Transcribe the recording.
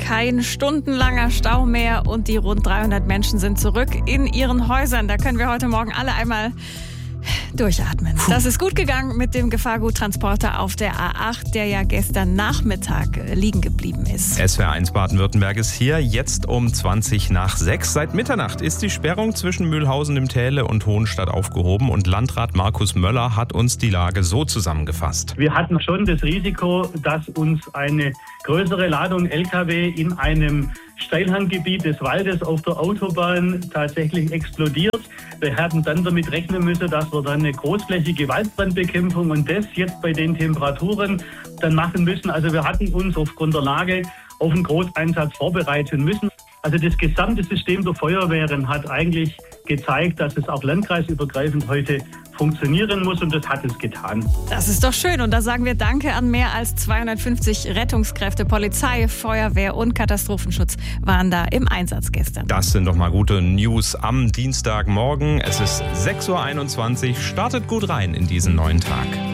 Kein stundenlanger Stau mehr und die rund 300 Menschen sind zurück in ihren Häusern. Da können wir heute Morgen alle einmal durchatmen. Das ist gut gegangen mit dem Gefahrguttransporter auf der A8, der ja gestern Nachmittag liegen geblieben ist. SWR1 Baden-Württemberg ist hier, jetzt um 6:20. Seit Mitternacht ist die Sperrung zwischen Mühlhausen im Täle und Hohenstadt aufgehoben und Landrat Markus Möller hat uns die Lage so zusammengefasst. Wir hatten schon das Risiko, dass uns eine größere Ladung Lkw in einem Steilhanggebiet des Waldes auf der Autobahn tatsächlich explodiert. Wir haben dann damit rechnen müssen, dass wir dann eine großflächige Waldbrandbekämpfung und das jetzt bei den Temperaturen dann machen müssen. Also wir hatten uns aufgrund der Lage auf einen Großeinsatz vorbereiten müssen. Also das gesamte System der Feuerwehren hat eigentlich gezeigt, dass es auch landkreisübergreifend heute funktionieren muss und das hat es getan. Das ist doch schön und da sagen wir Danke an mehr als 250 Rettungskräfte, Polizei, Feuerwehr und Katastrophenschutz waren da im Einsatz gestern. Das sind doch mal gute News am Dienstagmorgen. Es ist 6:21 Uhr, startet gut rein in diesen neuen Tag.